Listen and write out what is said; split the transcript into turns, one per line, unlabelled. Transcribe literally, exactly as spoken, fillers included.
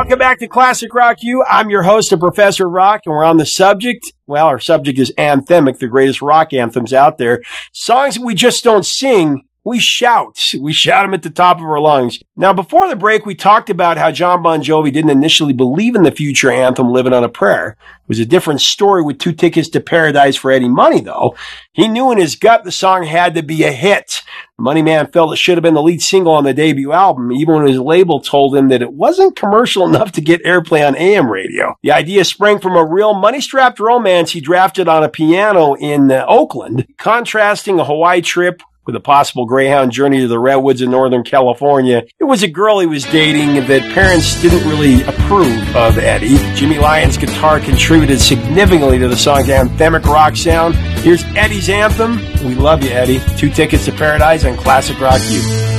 Welcome back to Classic Rock U. I'm your host, Professor Rock, and we're on the subject. Well, our subject is anthemic, the greatest rock anthems out there. Songs that we just don't sing, we shout. We shout them at the top of our lungs. Now, before the break, we talked about how John Bon Jovi didn't initially believe in the future anthem, Living on a Prayer. It was a different story with Two Tickets to Paradise for Eddie Money, though. He knew in his gut the song had to be a hit. Moneyman felt it should have been the lead single on the debut album, even when his label told him that it wasn't commercial enough to get airplay on A M radio. The idea sprang from a real money-strapped romance he drafted on a piano in uh, Oakland, contrasting a Hawaii trip with a possible Greyhound journey to the redwoods in Northern California. It was a girl he was dating that parents didn't really approve of Eddie. Jimmy Lyon's guitar contributed significantly to the song's anthemic rock sound. Here's Eddie's anthem. We love you, Eddie. Two Tickets to Paradise on Classic Rock U.